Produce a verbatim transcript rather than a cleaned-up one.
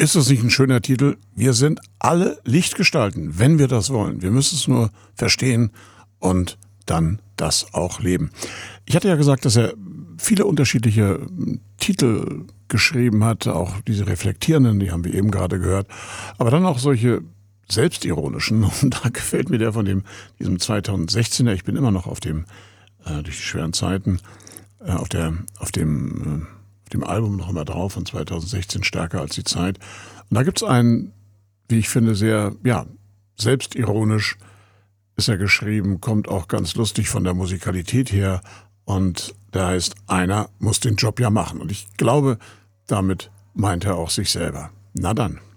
Ist das nicht ein schöner Titel? Wir sind alle Lichtgestalten, wenn wir das wollen. Wir müssen es nur verstehen und dann das auch leben. Ich hatte ja gesagt, dass er viele unterschiedliche Titel geschrieben hat, auch diese reflektierenden, die haben wir eben gerade gehört, aber dann auch solche selbstironischen. Und da gefällt mir der von dem diesem zweitausendsechzehner, ich bin immer noch auf dem, äh, durch die schweren Zeiten, äh, auf der, auf dem, äh, dem Album noch immer drauf von zweitausendsechzehn, Stärker als die Zeit. Und da gibt's einen, wie ich finde, sehr, ja, selbstironisch ist er geschrieben, kommt auch ganz lustig von der Musikalität her und der heißt, einer muss den Job ja machen. Und ich glaube, damit meint er auch sich selber. Na dann.